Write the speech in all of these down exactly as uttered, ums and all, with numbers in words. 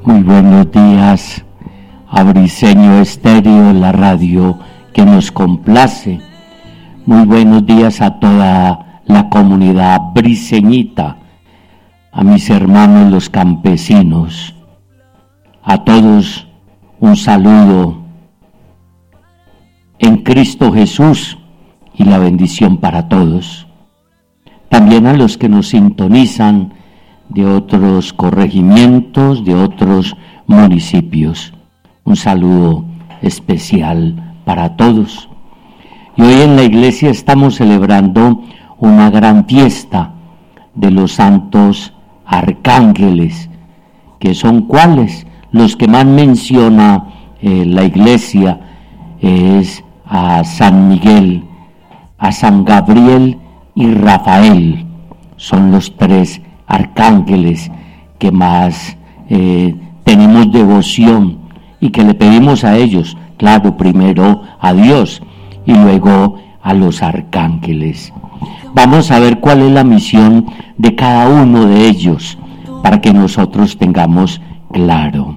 Muy buenos días, a Briseño Estéreo, la radio que nos complace. Muy buenos días a toda la comunidad briseñita, a mis hermanos los campesinos, a todos un saludo en Cristo Jesús y la bendición para todos. También a los que nos sintonizan de otros corregimientos, de otros municipios. Un saludo especial para todos. Y hoy en la iglesia estamos celebrando una gran fiesta de los santos arcángeles, que son cuáles, los que más menciona eh, la iglesia es a San Miguel, a San Gabriel y Rafael. Son los tres arcángeles que más eh, tenemos devoción y que le pedimos a ellos, claro, primero a Dios y luego a los arcángeles. Vamos a ver cuál es la misión de cada uno de ellos para que nosotros tengamos claro.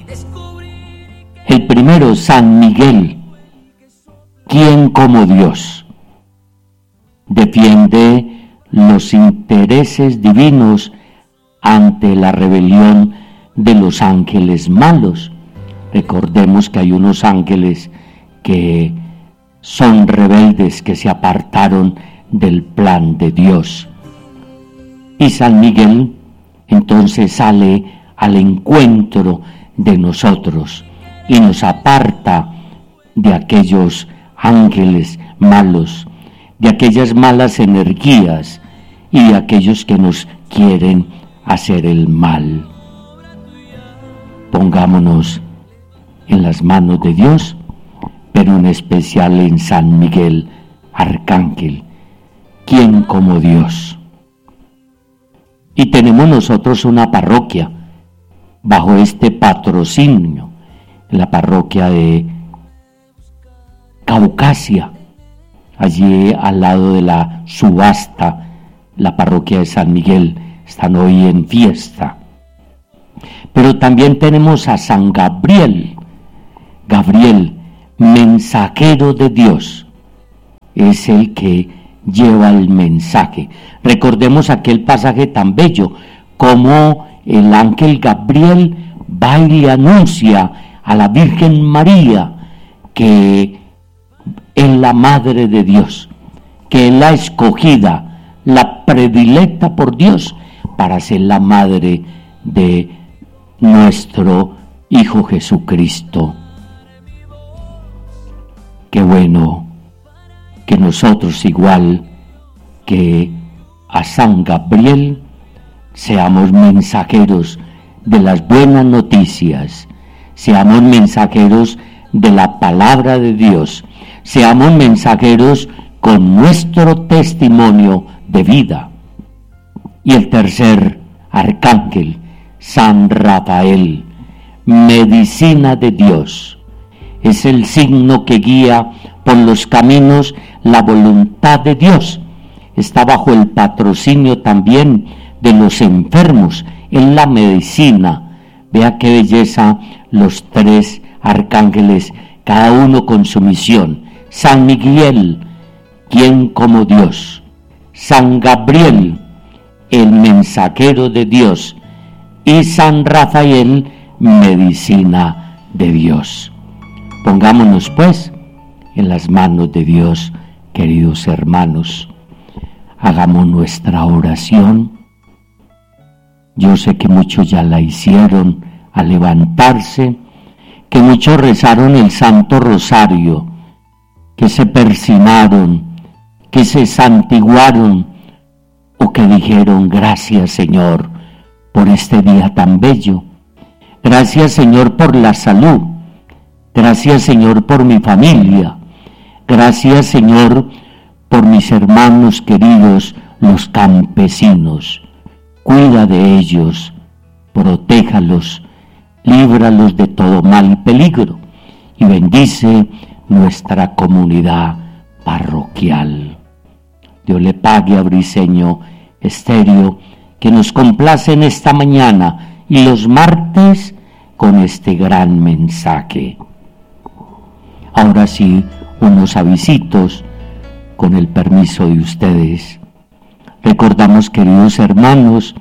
El primero, San Miguel, ¿quién como Dios? Defiende los intereses divinos ante la rebelión de los ángeles malos. Recordemos que hay unos ángeles que son rebeldes, que se apartaron del plan de Dios. Y San Miguel entonces sale al encuentro de nosotros y nos aparta de aquellos ángeles malos, de aquellas malas energías y de aquellos que nos quieren hacer el mal. Pongámonos en las manos de Dios, pero en especial en San Miguel, arcángel, ¿quién como Dios? Y tenemos nosotros una parroquia bajo este patrocinio, la parroquia de Caucasia, allí al lado de la subasta, la parroquia de San Miguel, están hoy en fiesta. Pero también tenemos a San Gabriel, Gabriel, mensajero de Dios, es el que lleva el mensaje. Recordemos aquel pasaje tan bello, como el ángel Gabriel va y le anuncia a la Virgen María que es la madre de Dios, que es la escogida, la predilecta por Dios para ser la madre de nuestro Hijo Jesucristo. Qué bueno que nosotros, igual que a San Gabriel, seamos mensajeros de las buenas noticias, seamos mensajeros de la palabra de Dios, seamos mensajeros con nuestro testimonio de vida. Y el tercer arcángel, San Rafael, medicina de Dios, es el signo que guía por los caminos la voluntad de Dios. Está bajo el patrocinio también de los enfermos, en la medicina. Vea qué belleza los tres arcángeles, cada uno con su misión. San Miguel, ¿quién como Dios? San Gabriel, el mensajero de Dios, y San Rafael, medicina de Dios. Pongámonos pues en las manos de Dios, queridos hermanos. Hagamos nuestra oración. Yo sé que muchos ya la hicieron al levantarse, que muchos rezaron el Santo Rosario, que se persinaron, que se santiguaron, o que dijeron: gracias, Señor, por este día tan bello. Gracias, Señor, por la salud. Gracias, Señor, por mi familia. Gracias, Señor, por mis hermanos queridos, los campesinos. Cuida de ellos, protéjalos, líbralos de todo mal y peligro, y bendice nuestra comunidad parroquial. Dios le pague a Briseño Estéreo, que nos complace en esta mañana, y los martes con este gran mensaje. Ahora sí, unos avisitos, con el permiso de ustedes. Recordamos, queridos hermanos,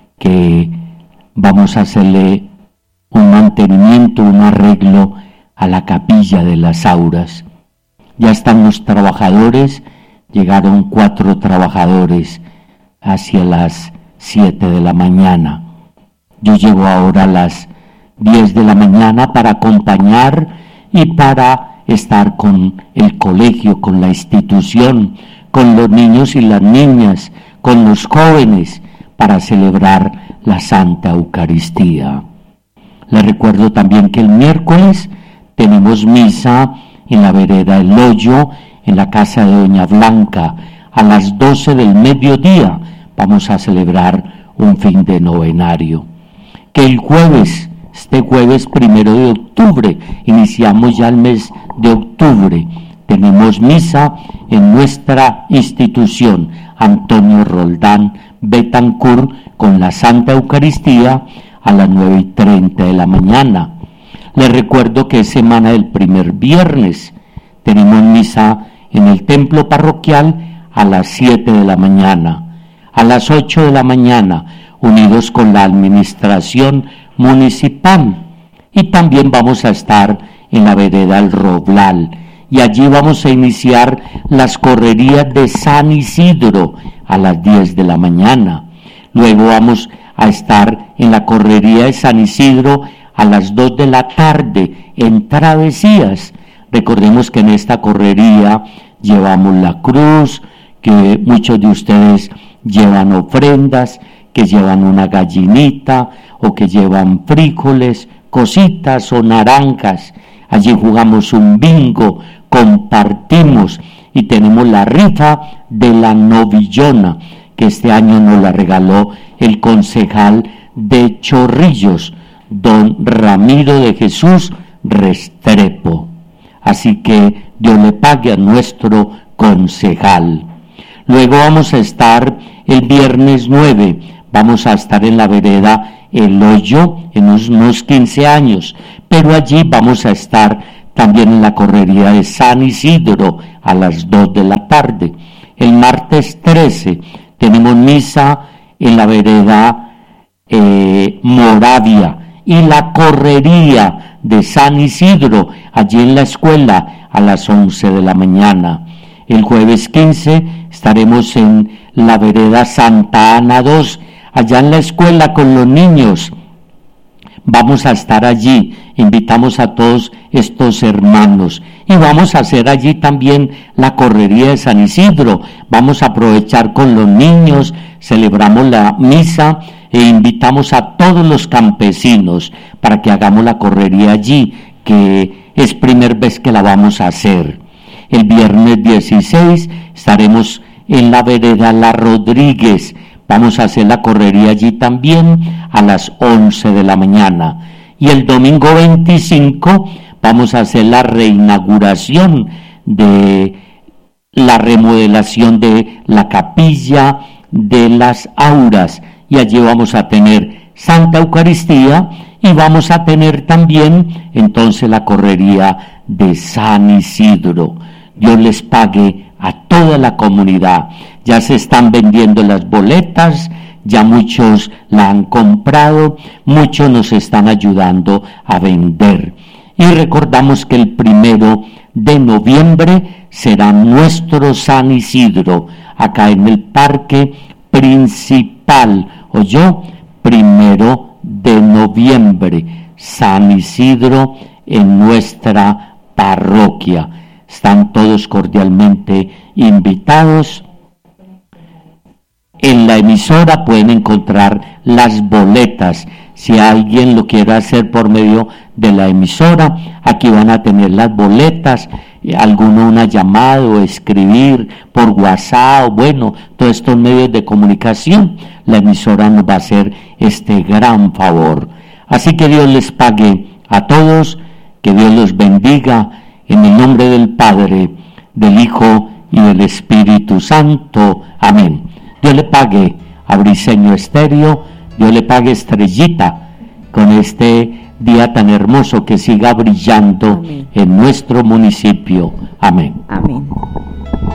que vamos a hacerle un mantenimiento, un arreglo a la capilla de las auras. Ya están los trabajadores, llegaron cuatro trabajadores hacia las siete de la mañana. Yo llego ahora a las diez de la mañana para acompañar y para estar con el colegio, con la institución, con los niños y las niñas, con los jóvenes, para celebrar la Santa Eucaristía. Les recuerdo también que el miércoles tenemos misa en la vereda El Hoyo, en la casa de Doña Blanca, a las doce del mediodía. Vamos a celebrar un fin de novenario. Que el jueves, este jueves primero de octubre, iniciamos ya el mes de octubre, tenemos misa en nuestra institución, Antonio Roldán Betancourt, con la Santa Eucaristía a las nueve y treinta de la mañana. Les recuerdo que es semana del primer viernes. Tenemos misa en el templo parroquial a las siete de la mañana. A las ocho de la mañana, unidos con la administración municipal. Y también vamos a estar en la vereda El Roblal. Y allí vamos a iniciar las correrías de San Isidro a las diez de la mañana. Luego vamos a estar en la correría de San Isidro a las dos de la tarde en travesías. Recordemos que en esta correría llevamos la cruz, que muchos de ustedes llevan ofrendas, que llevan una gallinita o que llevan frijoles, cositas o naranjas. Allí jugamos un bingo, compartimos y tenemos la rifa de la novillona, que este año nos la regaló el concejal de Chorrillos, don Ramiro de Jesús Restrepo. Así que Dios le pague a nuestro concejal. Luego vamos a estar el viernes nueve, vamos a estar en la vereda El Hoyo en unos quince años, pero allí vamos a estar también en la correría de San Isidro a las dos de la tarde. El martes trece tenemos misa en la vereda eh, Moravia y la correría de San Isidro allí en la escuela a las once de la mañana. El jueves quince estaremos en la vereda Santa Ana dos, allá en la escuela con los niños. Vamos a estar allí, invitamos a todos estos hermanos y vamos a hacer allí también la correría de San Isidro. Vamos a aprovechar con los niños, celebramos la misa e invitamos a todos los campesinos para que hagamos la correría allí, que es primera vez que la vamos a hacer. El viernes dieciséis estaremos en la vereda La Rodríguez. Vamos a hacer la correría allí también a las once de la mañana. Y el domingo veinticinco vamos a hacer la reinauguración de la remodelación de la capilla de las auras. Y allí vamos a tener Santa Eucaristía y vamos a tener también entonces la correría de San Isidro. Dios les pague a toda la comunidad. Ya se están vendiendo las boletas, ya muchos la han comprado, muchos nos están ayudando a vender. Y recordamos que el primero de noviembre será nuestro San Isidro, acá en el Parque Principal, ¿oyó? Primero de noviembre, San Isidro en nuestra parroquia. Están todos cordialmente invitados. En la emisora pueden encontrar las boletas. Si alguien lo quiere hacer por medio de la emisora, aquí van a tener las boletas. Alguno una llamada o escribir por WhatsApp, bueno, todos estos medios de comunicación. La emisora nos va a hacer este gran favor. Así que Dios les pague a todos, que Dios los bendiga. En el nombre del Padre, del Hijo y del Espíritu Santo. Amén. Dios le pague a Briseño Estéreo, Dios le pague Estrellita, con este día tan hermoso, que siga brillando Amén. En nuestro municipio. Amén. Amén.